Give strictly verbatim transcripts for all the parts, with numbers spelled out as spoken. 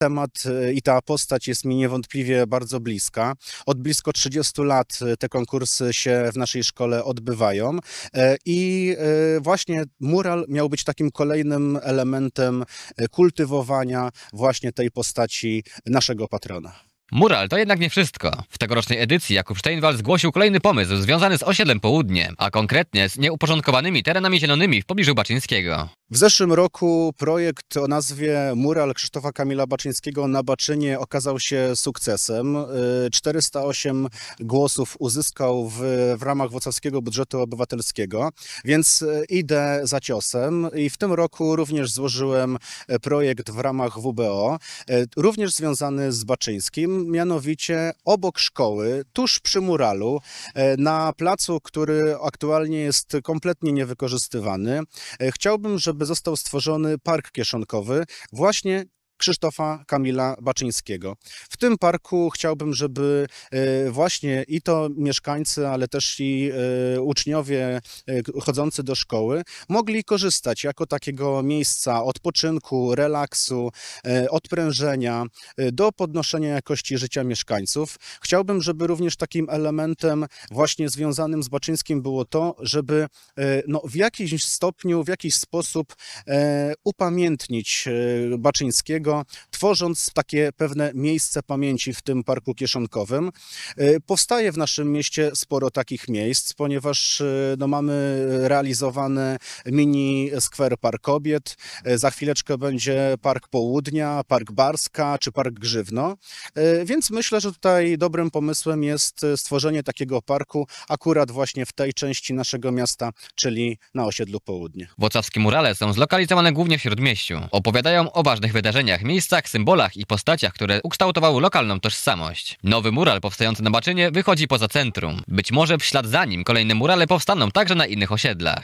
Temat i ta postać jest mi niewątpliwie bardzo bliska. Od blisko trzydziestu lat te konkursy się w naszej szkole odbywają i właśnie mural miał być takim kolejnym elementem kultywowania właśnie tej postaci naszego patrona. Mural to jednak nie wszystko. W tegorocznej edycji Jakub Steinwald zgłosił kolejny pomysł związany z osiedlem Południe, a konkretnie z nieuporządkowanymi terenami zielonymi w pobliżu Baczyńskiego. W zeszłym roku projekt o nazwie Mural Krzysztofa Kamila Baczyńskiego na Baczynie okazał się sukcesem. czterysta osiem głosów uzyskał w, w ramach wrocławskiego budżetu obywatelskiego, więc idę za ciosem i w tym roku również złożyłem projekt w ramach W B O, również związany z Baczyńskim, mianowicie obok szkoły, tuż przy muralu, na placu, który aktualnie jest kompletnie niewykorzystywany. Chciałbym, żeby został stworzony park kieszonkowy właśnie Krzysztofa Kamila Baczyńskiego. W tym parku chciałbym, żeby właśnie i to mieszkańcy, ale też i uczniowie chodzący do szkoły mogli korzystać jako takiego miejsca odpoczynku, relaksu, odprężenia, do podnoszenia jakości życia mieszkańców. Chciałbym, żeby również takim elementem właśnie związanym z Baczyńskim było to, żeby no, w jakimś stopniu, w jakiś sposób upamiętnić Baczyńskiego, tworząc takie pewne miejsce pamięci w tym parku kieszonkowym. Powstaje w naszym mieście sporo takich miejsc, ponieważ no, mamy realizowany mini skwer Park Kobiet, za chwileczkę będzie Park Południa, Park Barska czy Park Grzywno, więc myślę, że tutaj dobrym pomysłem jest stworzenie takiego parku akurat właśnie w tej części naszego miasta, czyli na osiedlu Południe. Włocławskie murale są zlokalizowane głównie w Śródmieściu. Opowiadają o ważnych wydarzeniach, miejscach, symbolach i postaciach, które ukształtowały lokalną tożsamość. Nowy mural powstający na Baczynie wychodzi poza centrum. Być może w ślad za nim kolejne murale powstaną także na innych osiedlach.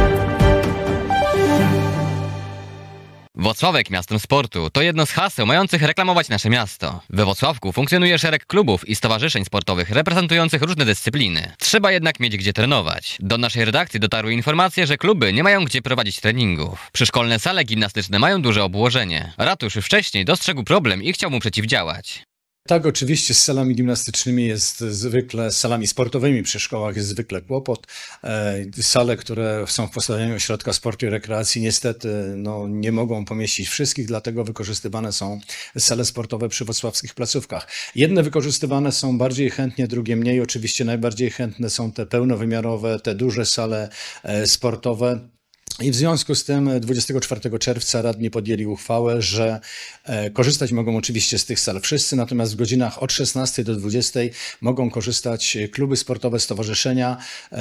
Włocławek miastem sportu to jedno z haseł mających reklamować nasze miasto. We Włocławku funkcjonuje szereg klubów i stowarzyszeń sportowych reprezentujących różne dyscypliny. Trzeba jednak mieć gdzie trenować. Do naszej redakcji dotarły informacje, że kluby nie mają gdzie prowadzić treningów. Przyszkolne sale gimnastyczne mają duże obłożenie. Ratusz wcześniej dostrzegł problem i chciał mu przeciwdziałać. Tak, oczywiście z salami gimnastycznymi jest zwykle, z salami sportowymi przy szkołach jest zwykle kłopot. Sale, które są w posiadaniu ośrodka sportu i rekreacji niestety no, nie mogą pomieścić wszystkich, dlatego wykorzystywane są sale sportowe przy wrocławskich placówkach. Jedne wykorzystywane są bardziej chętnie, drugie mniej. Oczywiście najbardziej chętne są te pełnowymiarowe, te duże sale sportowe. I w związku z tym dwudziestego czwartego czerwca radni podjęli uchwałę, że korzystać mogą oczywiście z tych sal wszyscy, natomiast w godzinach od szesnastej do dwudziestej mogą korzystać kluby sportowe, stowarzyszenia,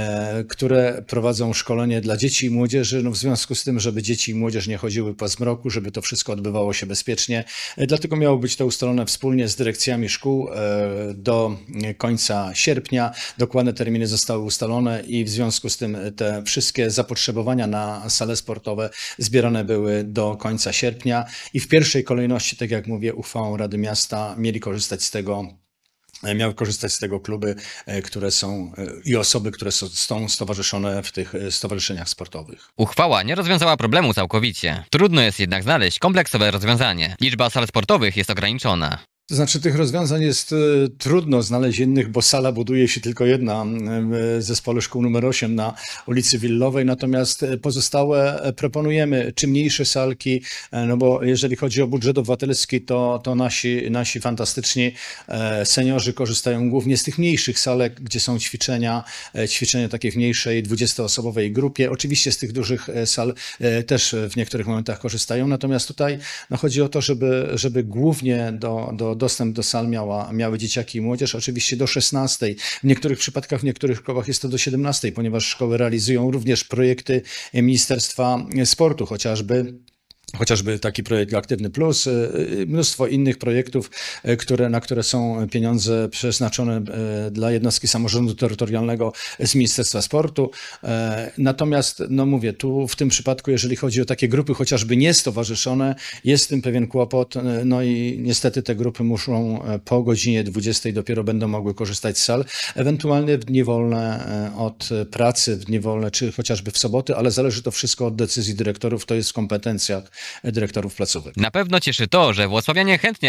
które prowadzą szkolenie dla dzieci i młodzieży, no w związku z tym, żeby dzieci i młodzież nie chodziły po zmroku, żeby to wszystko odbywało się bezpiecznie. Dlatego miało być to ustalone wspólnie z dyrekcjami szkół do końca sierpnia. Dokładne terminy zostały ustalone i w związku z tym te wszystkie zapotrzebowania na sale sportowe zbierane były do końca sierpnia i w pierwszej kolejności, tak jak mówię, uchwałą Rady Miasta mieli korzystać z tego, miały korzystać z tego kluby, które są i osoby, które są stowarzyszone w tych stowarzyszeniach sportowych. Uchwała nie rozwiązała problemu całkowicie. Trudno jest jednak znaleźć kompleksowe rozwiązanie. Liczba sal sportowych jest ograniczona. To znaczy tych rozwiązań jest y, trudno znaleźć innych, bo sala buduje się tylko jedna w zespole szkół numer osiem na ulicy Willowej, natomiast pozostałe proponujemy czy mniejsze salki, no bo jeżeli chodzi o budżet obywatelski, to, to nasi, nasi fantastyczni seniorzy korzystają głównie z tych mniejszych salek, gdzie są ćwiczenia, ćwiczenia takie w mniejszej dwudziestoosobowej grupie. Oczywiście z tych dużych sal też w niektórych momentach korzystają, natomiast tutaj no, chodzi o to, żeby, żeby głównie do, do dostęp do sal miała, miały dzieciaki i młodzież, oczywiście do szesnastej. W niektórych przypadkach, w niektórych szkołach jest to do siedemnastej, ponieważ szkoły realizują również projekty Ministerstwa Sportu, chociażby Chociażby taki projekt Aktywny Plus, mnóstwo innych projektów, które, na które są pieniądze przeznaczone dla jednostki samorządu terytorialnego z Ministerstwa Sportu. Natomiast, no mówię, tu w tym przypadku, jeżeli chodzi o takie grupy chociażby niestowarzyszone, jest w tym pewien kłopot, no i niestety te grupy muszą po godzinie dwudziestej dopiero będą mogły korzystać z sal, ewentualnie w dni wolne od pracy, w dni wolne, czy chociażby w soboty, ale zależy to wszystko od decyzji dyrektorów, to jest w kompetencjach dyrektorów placówek. Na pewno cieszy to, że włocławianie chętnie